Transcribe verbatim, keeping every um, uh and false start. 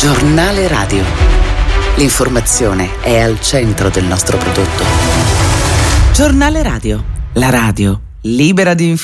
Giornale Radio. L'informazione è al centro del nostro prodotto. Giornale Radio. La radio libera di informazioni.